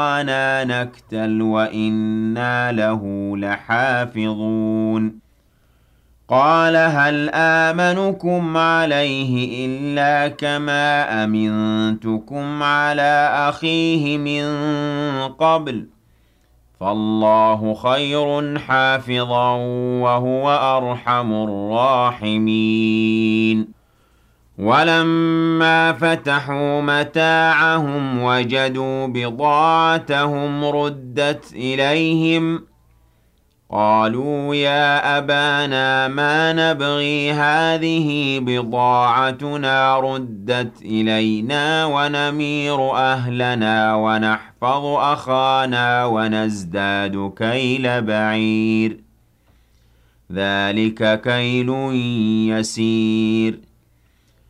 أخانا نكتل وإنا له لحافظون قال هل آمنكم عليه إلا كما أمنتكم على أخيه من قبل فالله خير حافظا وهو أرحم الراحمين ولما فتحوا متاعهم وجدوا بضاعتهم ردت إليهم قالوا يا أبانا ما نبغي هذه بضاعتنا ردت إلينا ونمير أهلنا ونحفظ أخانا ونزداد كيل بعير ذلك كيل يسير